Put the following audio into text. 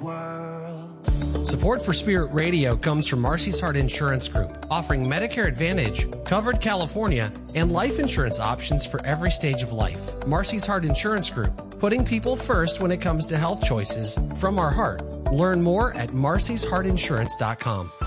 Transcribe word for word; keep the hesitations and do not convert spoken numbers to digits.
world. Support for Spirit Radio comes from Marcy's Heart Insurance Group, offering Medicare Advantage, Covered California, and life insurance options for every stage of life. Marcy's Heart Insurance Group, putting people first when it comes to health choices from our heart. Learn more at marcys heart insurance dot com.